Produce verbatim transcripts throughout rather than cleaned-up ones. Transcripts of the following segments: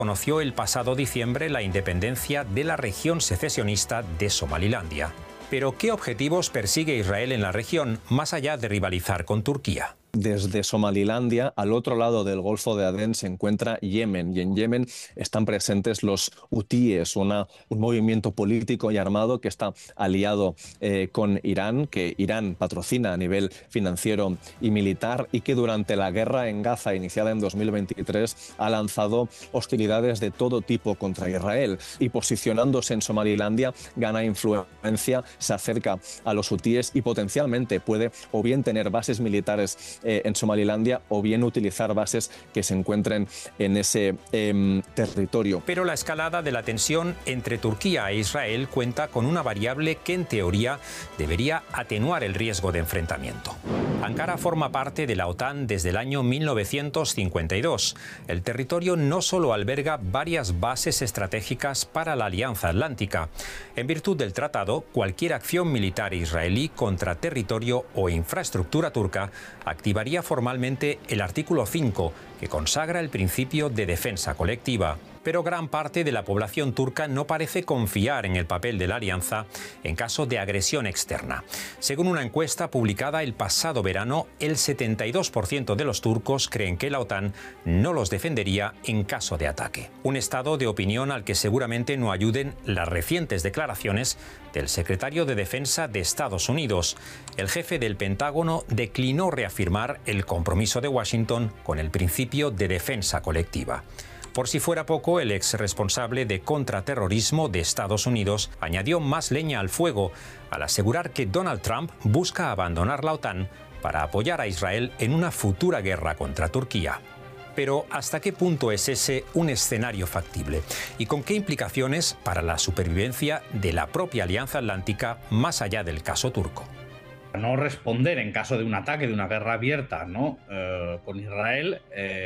Conoció el pasado diciembre la independencia de la región secesionista de Somalilandia. Pero ¿qué objetivos persigue Israel en la región más allá de rivalizar con Turquía? Desde Somalilandia, al otro lado del Golfo de Adén, se encuentra Yemen, y en Yemen están presentes los hutíes, una, un movimiento político y armado que está aliado eh, con Irán, que Irán patrocina a nivel financiero y militar, y que durante la guerra en Gaza, iniciada en dos mil veintitrés, ha lanzado hostilidades de todo tipo contra Israel, y posicionándose en Somalilandia gana influencia, se acerca a los hutíes y potencialmente puede o bien tener bases militares Eh, en Somalilandia o bien utilizar bases que se encuentren en ese eh, territorio. Pero la escalada de la tensión entre Turquía e Israel cuenta con una variable que en teoría debería atenuar el riesgo de enfrentamiento. Ankara forma parte de la OTAN desde el año mil novecientos cincuenta y dos. El territorio no solo alberga varias bases estratégicas para la Alianza Atlántica. En virtud del tratado, cualquier acción militar israelí contra territorio o infraestructura turca activaría formalmente el artículo cinco, que consagra el principio de defensa colectiva. Pero gran parte de la población turca no parece confiar en el papel de la alianza en caso de agresión externa. Según una encuesta publicada el pasado verano, el setenta y dos por ciento de los turcos creen que la OTAN no los defendería en caso de ataque. Un estado de opinión al que seguramente no ayuden las recientes declaraciones del secretario de Defensa de Estados Unidos. El jefe del Pentágono declinó reafirmar el compromiso de Washington con el principio de defensa colectiva. Por si fuera poco, el ex responsable de contraterrorismo de Estados Unidos añadió más leña al fuego al asegurar que Donald Trump busca abandonar la OTAN para apoyar a Israel en una futura guerra contra Turquía. Pero ¿hasta qué punto es ese un escenario factible? ¿Y con qué implicaciones para la supervivencia de la propia Alianza Atlántica más allá del caso turco? No responder en caso de un ataque, de una guerra abierta, ¿no? eh, con Israel,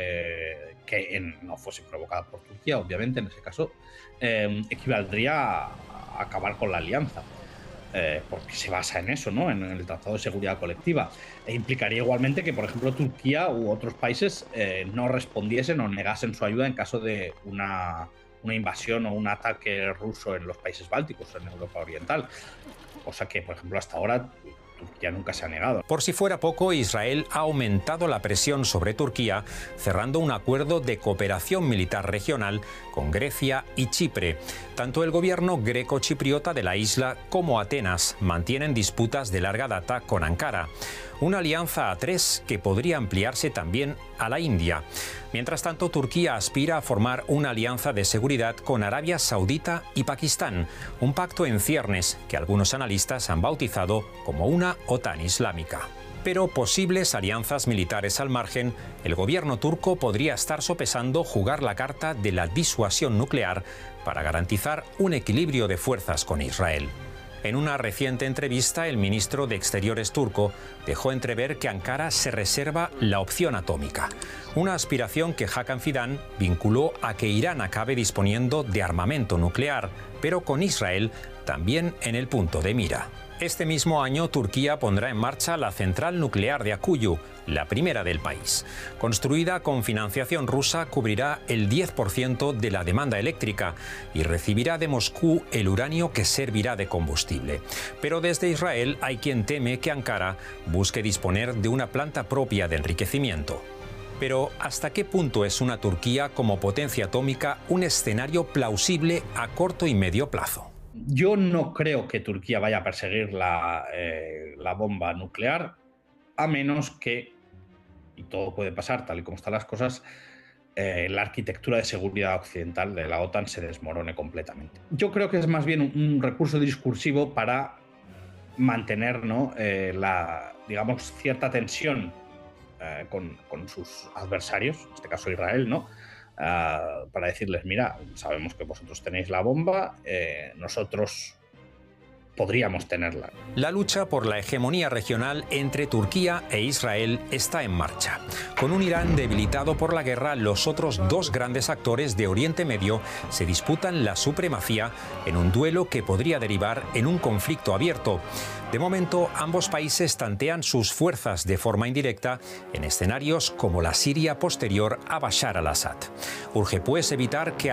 eh, que en, no fuese provocada por Turquía, obviamente, en ese caso, eh, equivaldría a, a acabar con la alianza, eh, porque se basa en eso, ¿no? En, en el Tratado de Seguridad Colectiva. E implicaría igualmente que, por ejemplo, Turquía u otros países eh, no respondiesen o negasen su ayuda en caso de una, una invasión o un ataque ruso en los países bálticos, en Europa Oriental. Cosa que, por ejemplo, hasta ahora Turquía nunca se ha negado. Por si fuera poco, Israel ha aumentado la presión sobre Turquía, cerrando un acuerdo de cooperación militar regional con Grecia y Chipre. Tanto el gobierno greco-chipriota de la isla como Atenas mantienen disputas de larga data con Ankara. Una alianza a tres que podría ampliarse también a la India. Mientras tanto, Turquía aspira a formar una alianza de seguridad con Arabia Saudita y Pakistán, un pacto en ciernes que algunos analistas han bautizado como una OTAN islámica. Pero posibles alianzas militares al margen, el gobierno turco podría estar sopesando jugar la carta de la disuasión nuclear para garantizar un equilibrio de fuerzas con Israel. En una reciente entrevista, el ministro de Exteriores turco dejó entrever que Ankara se reserva la opción atómica, una aspiración que Hakan Fidan vinculó a que Irán acabe disponiendo de armamento nuclear, pero con Israel también en el punto de mira. Este mismo año, Turquía pondrá en marcha la central nuclear de Akuyu, la primera del país. Construida con financiación rusa, cubrirá el diez por ciento de la demanda eléctrica y recibirá de Moscú el uranio que servirá de combustible. Pero desde Israel hay quien teme que Ankara busque disponer de una planta propia de enriquecimiento. Pero ¿hasta qué punto es una Turquía como potencia atómica un escenario plausible a corto y medio plazo? Yo no creo que Turquía vaya a perseguir la, eh, la bomba nuclear, a menos que, y todo puede pasar tal y como están las cosas, eh, la arquitectura de seguridad occidental de la OTAN se desmorone completamente. Yo creo que es más bien un, un recurso discursivo para mantener, ¿no? eh, la, digamos, cierta tensión eh, con, con sus adversarios, en este caso Israel, ¿no? Uh, para decirles, mira, sabemos que vosotros tenéis la bomba, eh, nosotros podríamos tenerla. La lucha por la hegemonía regional entre Turquía e Israel está en marcha. Con un Irán debilitado por la guerra, los otros dos grandes actores de Oriente Medio se disputan la supremacía en un duelo que podría derivar en un conflicto abierto. De momento, ambos países tantean sus fuerzas de forma indirecta en escenarios como la Siria posterior a Bashar al-Assad. Urge pues evitar que